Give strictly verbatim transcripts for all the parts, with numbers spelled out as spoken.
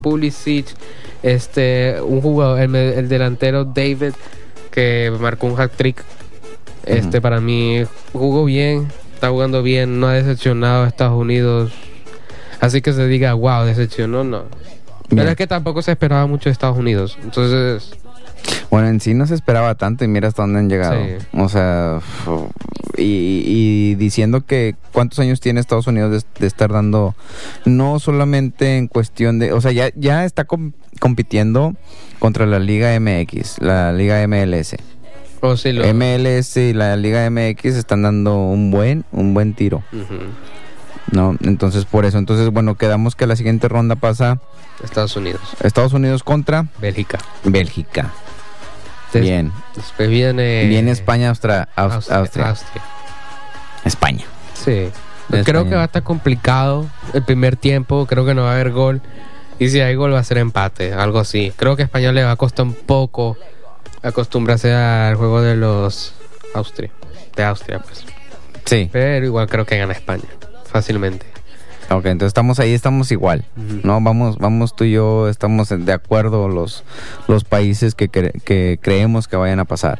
Pulisic, este, un jugador, el, el delantero David, que marcó un hat-trick. Este, uh-huh. Para mí, jugó bien, está jugando bien, no ha decepcionado a Estados Unidos. Así que se diga, wow, decepcionó, no. Bien. Pero es que tampoco se esperaba mucho de Estados Unidos. Entonces... Bueno, en sí no se esperaba tanto y mira hasta dónde han llegado. Sí. O sea, y, y diciendo que cuántos años tiene Estados Unidos de, de estar dando, no solamente en cuestión de, o sea, ya, ya está com- compitiendo contra la Liga M X, la Liga M L S. Oh, sí, lo... M L S y la Liga M X están dando un buen, un buen tiro. Uh-huh. No, entonces por eso, entonces bueno, quedamos que la siguiente ronda pasa Estados Unidos. Estados Unidos contra Bélgica. Bélgica. Des- Bien. Después viene... Viene España, Austra- Aus- Austria, Austria. Austria. España. Sí. España. Creo que va a estar complicado el primer tiempo. Creo que no va a haber gol. Y si hay gol va a ser empate, algo así. Creo que a España le va a costar un poco acostumbrarse al juego de los Austria. De Austria, pues. Sí. Pero igual creo que gana España. Fácilmente. Ok, entonces estamos ahí, estamos igual, uh-huh. ¿no? Vamos, vamos tú y yo, estamos de acuerdo los, los países que, cre- que creemos que vayan a pasar.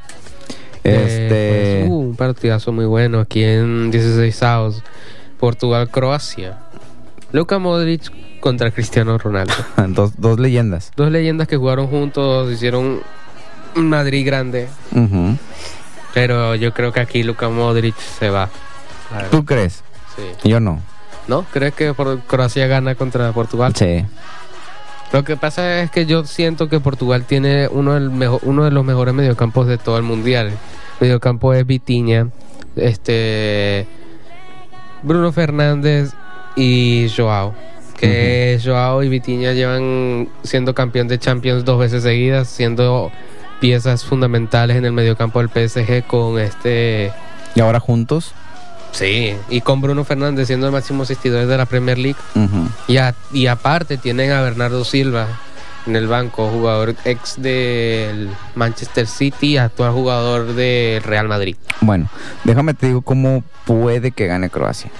Eh, este... Pues, uh, un partidazo muy bueno aquí en dieciseisavos. Portugal-Croacia. Luka Modric contra Cristiano Ronaldo. dos, dos leyendas. Dos leyendas que jugaron juntos, hicieron un Madrid grande. Uh-huh. Pero yo creo que aquí Luka Modric se va. ¿Tú crees? Sí. Yo no. ¿No? ¿Crees que por Croacia gana contra Portugal? Sí. Lo que pasa es que yo siento que Portugal tiene uno del mejor, uno de los mejores mediocampos de todo el mundial. El mediocampo es Vitinha, este, Bruno Fernández y Joao. Que uh-huh. Joao y Vitinha llevan siendo campeón de Champions dos veces seguidas, siendo piezas fundamentales en el mediocampo del P S G con este... ¿Y ahora juntos? Sí, y con Bruno Fernández siendo el máximo asistidor de la Premier League. Uh-huh. y, a, y aparte tienen a Bernardo Silva en el banco, jugador ex del Manchester City, actual jugador del Real Madrid. Bueno, déjame te digo cómo puede que gane Croacia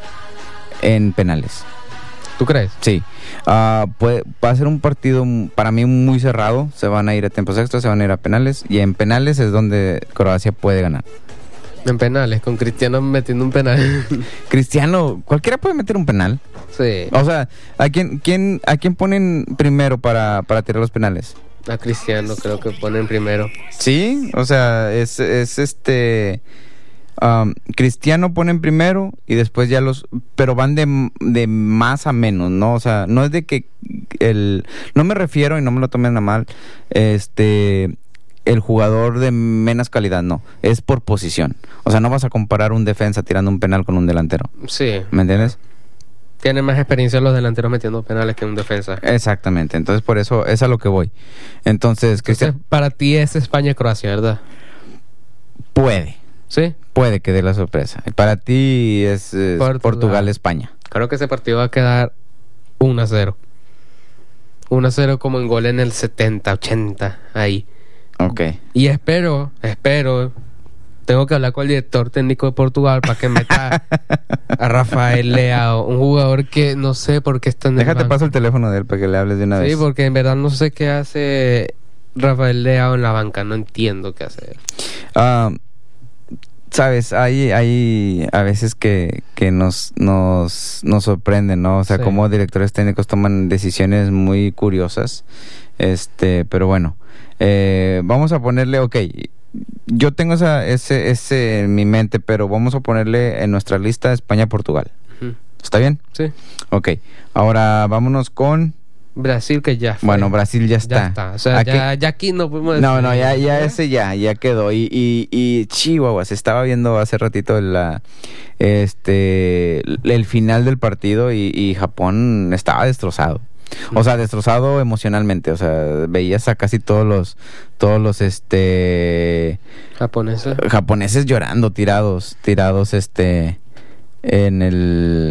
en penales. ¿Tú crees? Sí. Uh, puede, va a ser un partido para mí muy cerrado. Se van a ir a tiempos extras, se van a ir a penales. Y en penales es donde Croacia puede ganar. En penales, con Cristiano metiendo un penal. Cristiano, cualquiera puede meter un penal. Sí. O sea, ¿a quién, quién, a quién ponen primero para, para tirar los penales? A Cristiano creo que ponen primero. Sí, o sea, es, es este... Um, Cristiano ponen primero y después ya los... Pero van de, de más a menos, ¿no? O sea, no es de que el... No me refiero, y no me lo tomen a mal, este... el jugador de menos calidad, no, es por posición. O sea, no vas a comparar un defensa tirando un penal con un delantero. Sí. ¿Me entiendes? Tienen más experiencia los delanteros metiendo penales que un defensa. Exactamente, entonces por eso es a lo que voy. Entonces, Entonces Cristian... para ti es España-Croacia, ¿verdad? Puede. ¿Sí? Puede que dé la sorpresa. Para ti es, es Portugal. Portugal-España. Creo que ese partido va a quedar uno a cero. uno a cero como en gol en el setenta, ochenta, ahí. Ok. Y espero, espero, tengo que hablar con el director técnico de Portugal para que meta a Rafael Leao, un jugador que no sé por qué está en el Déjate banco. paso el teléfono de él para que le hables de una Sí, vez. Sí, porque en verdad no sé qué hace Rafael Leao en la banca, no entiendo qué hacer. Ah... Uh, Sabes, hay, hay a veces que, que nos, nos, nos sorprenden, ¿no? O sea, sí. Como directores técnicos toman decisiones muy curiosas. Este, pero bueno, eh, vamos a ponerle, ok, yo tengo esa, ese, ese en mi mente, pero vamos a ponerle en nuestra lista España-Portugal. Uh-huh. ¿Está bien? Sí. Ok, ahora vámonos con... Brasil, que ya fue. Bueno, Brasil ya está. Ya está. O sea, aquí, ya, ya aquí no podemos decir. No, no, ya, ya ese ya, ya quedó. Y, y, y Chihuahua, se estaba viendo hace ratito la, este, el final del partido y, y Japón estaba destrozado. O sea, destrozado emocionalmente. O sea, veías a casi todos los, todos los, este... Japoneses. Japoneses llorando, tirados, tirados, este, en el...